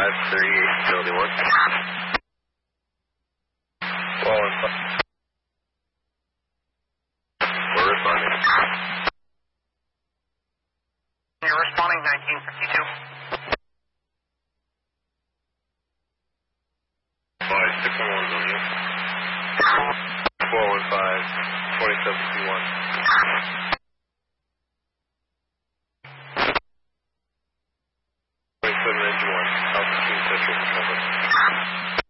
Facility 1. Well, we're responding. You're responding 1952. 611 on you. 415 2721. 27 engine 1, altitude Central Recovery.